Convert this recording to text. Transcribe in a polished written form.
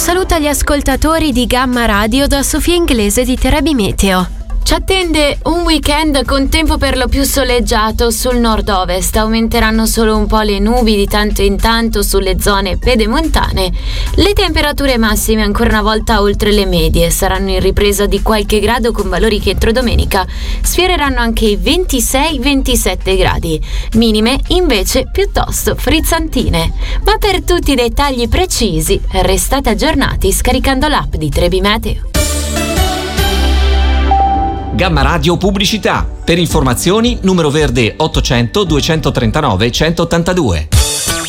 saluta gli ascoltatori di Gamma Radio da Sofia Inglese di Trebi Meteo. Ci attende un weekend con tempo per lo più soleggiato sul nord-ovest. Aumenteranno solo un po' le nubi di tanto in tanto sulle zone pedemontane. Le temperature massime ancora una volta oltre le medie saranno in ripresa di qualche grado, con valori che entro domenica sfioreranno anche i 26-27 gradi. Minime invece piuttosto frizzantine. Ma per tutti i dettagli precisi restate aggiornati scaricando l'app di Trebi Meteo. Gamma Radio Pubblicità. Per informazioni numero verde 800 239 182.